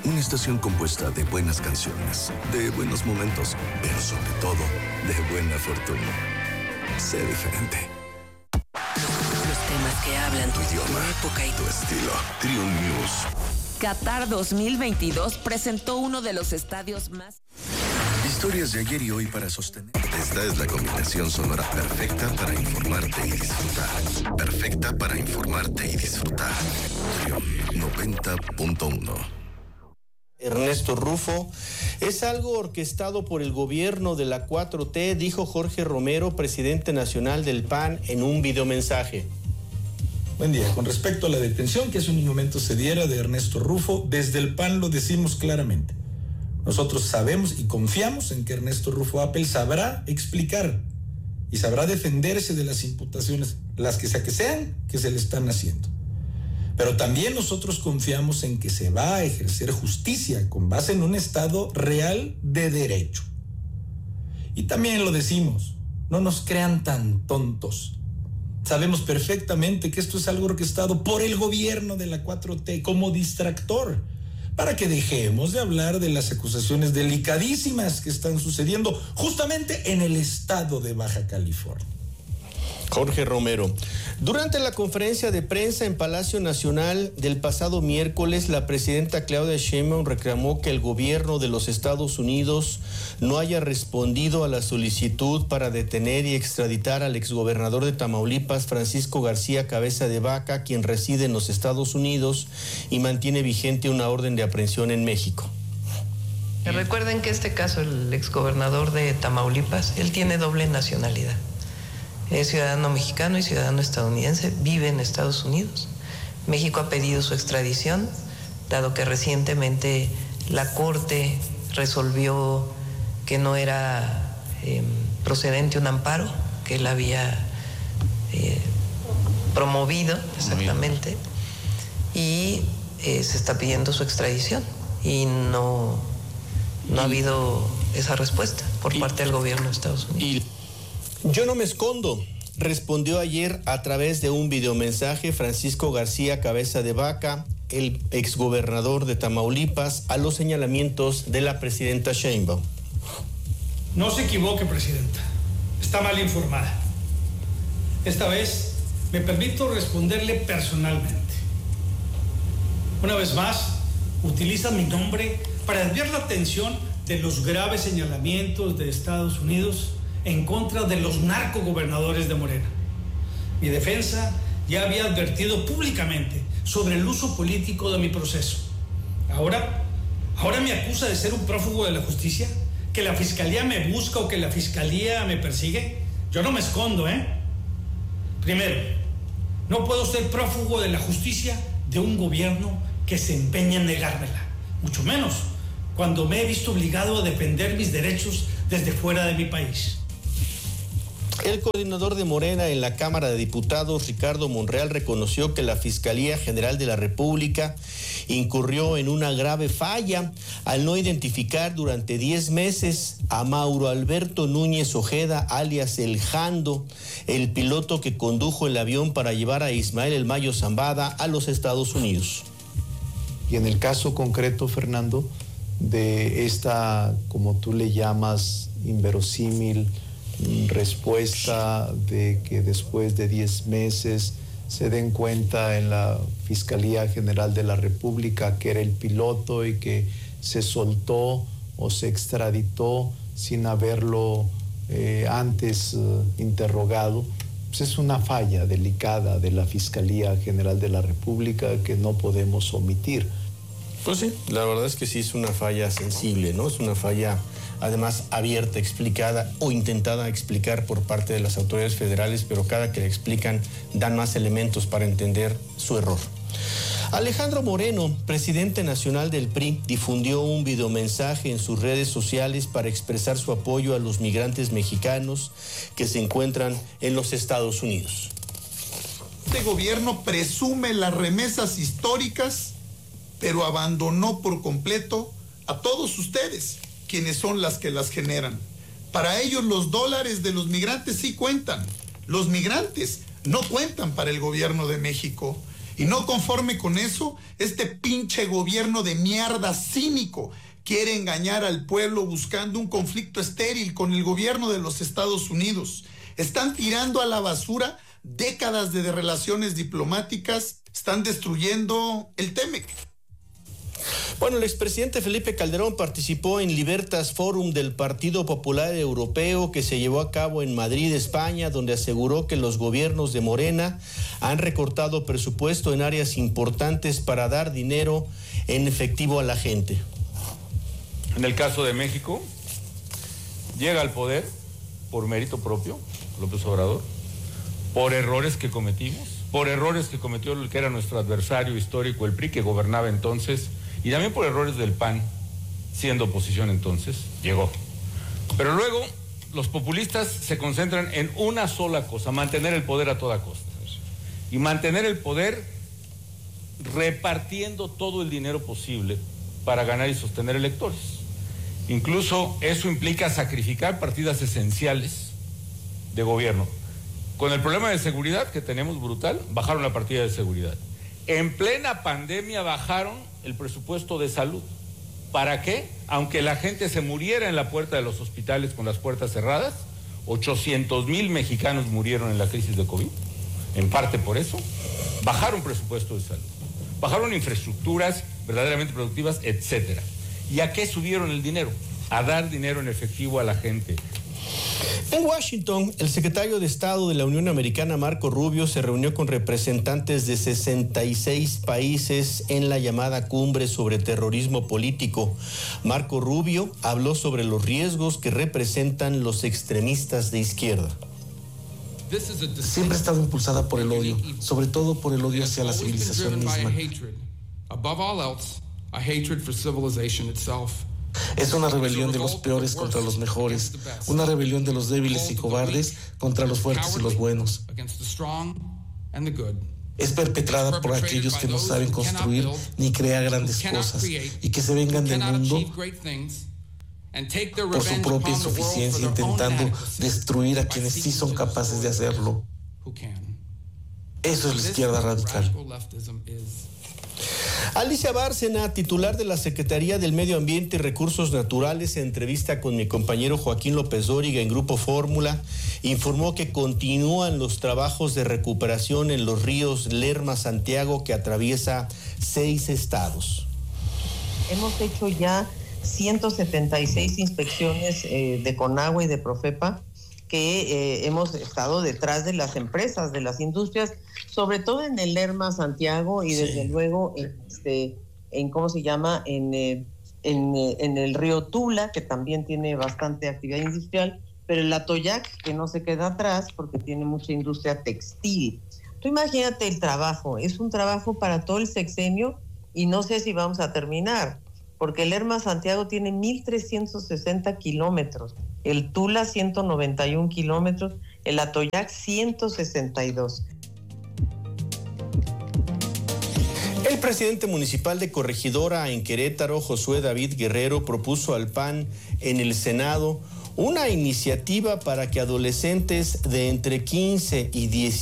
Una estación compuesta de buenas canciones, de buenos momentos, pero sobre todo, de buena fortuna. Sé diferente. Los temas que hablan tu idioma, tu época y tu estilo. Triun News. Qatar 2022 presentó uno de los estadios más... Historias de ayer y hoy para sostener. Esta es la combinación sonora perfecta para informarte y disfrutar. Perfecta para informarte y disfrutar. Triun 90.1. Ernesto Rufo, es algo orquestado por el gobierno de la 4T, dijo Jorge Romero, presidente nacional del PAN, en un videomensaje. Buen día. Con respecto a la detención que hace un momento se diera de Ernesto Rufo, desde el PAN lo decimos claramente. Nosotros sabemos y confiamos en que Ernesto Rufo Apel sabrá explicar y sabrá defenderse de las imputaciones, las que sean, que se le están haciendo. Pero también nosotros confiamos en que se va a ejercer justicia con base en un Estado real de derecho. Y también lo decimos, no nos crean tan tontos. Sabemos perfectamente que esto es algo orquestado por el gobierno de la 4T como distractor, para que dejemos de hablar de las acusaciones delicadísimas que están sucediendo justamente en el estado de Baja California. Jorge Romero. Durante la conferencia de prensa en Palacio Nacional del pasado miércoles, la presidenta Claudia Sheinbaum reclamó que el gobierno de los Estados Unidos no haya respondido a la solicitud para detener y extraditar al exgobernador de Tamaulipas, Francisco García Cabeza de Vaca, quien reside en los Estados Unidos y mantiene vigente una orden de aprehensión en México. Recuerden que este caso, el exgobernador de Tamaulipas, él tiene doble nacionalidad. Es ciudadano mexicano y ciudadano estadounidense, vive en Estados Unidos. México ha pedido su extradición, dado que recientemente la Corte resolvió que no era procedente un amparo que él había promovido, exactamente, y se está pidiendo su extradición y no ha habido esa respuesta por parte del gobierno de Estados Unidos. Yo no me escondo, respondió ayer a través de un videomensaje Francisco García Cabeza de Vaca, el exgobernador de Tamaulipas, a los señalamientos de la presidenta Sheinbaum. No se equivoque, presidenta. Está mal informada. Esta vez me permito responderle personalmente. Una vez más, utiliza mi nombre para desviar la atención de los graves señalamientos de Estados Unidos en contra de los narcogobernadores de Morena. Mi defensa ya había advertido públicamente sobre el uso político de mi proceso. Ahora me acusa de ser un prófugo de la justicia, que la fiscalía me busca o que la fiscalía me persigue. Yo no me escondo, Primero, no puedo ser prófugo de la justicia de un gobierno que se empeña en negármela, mucho menos cuando me he visto obligado a defender mis derechos desde fuera de mi país. El coordinador de Morena en la Cámara de Diputados, Ricardo Monreal, reconoció que la Fiscalía General de la República incurrió en una grave falla al no identificar durante 10 meses a Mauro Alberto Núñez Ojeda, alias El Jando, el piloto que condujo el avión para llevar a Ismael El Mayo Zambada a los Estados Unidos. Y en el caso concreto, Fernando, de esta, como tú le llamas, inverosímil respuesta de que después de 10 meses se den cuenta en la Fiscalía General de la República que era el piloto y que se soltó o se extraditó sin haberlo antes interrogado, pues es una falla delicada de la Fiscalía General de la República que no podemos omitir. Pues sí, la verdad es que sí es una falla sensible, ¿no? Es una falla además abierta, explicada o intentada explicar por parte de las autoridades federales, pero cada que le explican dan más elementos para entender su error. Alejandro Moreno, presidente nacional del PRI, difundió un videomensaje en sus redes sociales para expresar su apoyo a los migrantes mexicanos que se encuentran en los Estados Unidos. Este gobierno presume las remesas históricas, pero abandonó por completo a todos ustedes, quienes son las que las generan. Para ellos los dólares de los migrantes sí cuentan. Los migrantes no cuentan para el gobierno de México. Y no conforme con eso, este pinche gobierno de mierda cínico quiere engañar al pueblo buscando un conflicto estéril con el gobierno de los Estados Unidos. Están tirando a la basura décadas de relaciones diplomáticas, están destruyendo el TEMEC. Bueno, el expresidente Felipe Calderón participó en Libertas Forum del Partido Popular Europeo que se llevó a cabo en Madrid, España, donde aseguró que los gobiernos de Morena han recortado presupuesto en áreas importantes para dar dinero en efectivo a la gente. En el caso de México, llega al poder por mérito propio, López Obrador, por errores que cometimos, por errores que cometió el que era nuestro adversario histórico, el PRI, que gobernaba entonces, y también por errores del PAN, siendo oposición entonces, llegó. Pero luego los populistas se concentran en una sola cosa, mantener el poder a toda costa. Y mantener el poder repartiendo todo el dinero posible para ganar y sostener electores. Incluso eso implica sacrificar partidas esenciales de gobierno. Con el problema de seguridad que tenemos brutal, bajaron la partida de seguridad. En plena pandemia bajaron el presupuesto de salud. ¿Para qué? Aunque la gente se muriera en la puerta de los hospitales con las puertas cerradas, 800,000 mexicanos murieron en la crisis de COVID, en parte por eso, bajaron presupuesto de salud, bajaron infraestructuras verdaderamente productivas, etcétera. ¿Y a qué subieron el dinero? A dar dinero en efectivo a la gente. En Washington, el secretario de Estado de la Unión Americana, Marco Rubio, se reunió con representantes de 66 países en la llamada Cumbre sobre Terrorismo Político. Marco Rubio habló sobre los riesgos que representan los extremistas de izquierda. Siempre ha estado impulsada por el odio, sobre todo por el odio hacia la civilización misma. Es una rebelión de los peores contra los mejores, una rebelión de los débiles y cobardes contra los fuertes y los buenos. Es perpetrada por aquellos que no saben construir ni crear grandes cosas y que se vengan del mundo por su propia insuficiencia, intentando destruir a quienes sí son capaces de hacerlo. Eso es la izquierda radical. Alicia Bárcena, titular de la Secretaría del Medio Ambiente y Recursos Naturales, en entrevista con mi compañero Joaquín López Dóriga en Grupo Fórmula, informó que continúan los trabajos de recuperación en los ríos Lerma-Santiago, que atraviesa 6 estados. Hemos hecho ya 176 inspecciones de Conagua y de Profepa, que hemos estado detrás de las empresas, de las industrias, sobre todo en el Lerma Santiago y desde luego en ¿cómo se llama? En el río Tula, que también tiene bastante actividad industrial, pero el Atoyac, que no se queda atrás porque tiene mucha industria textil. Tú imagínate el trabajo, es un trabajo para todo el sexenio y no sé si vamos a terminar, porque el Lerma Santiago tiene 1,360 kilómetros, el Tula 191 kilómetros, el Atoyac 162. El presidente municipal de Corregidora en Querétaro, Josué David Guerrero, propuso al PAN en el Senado una iniciativa para que adolescentes de entre 15 y 17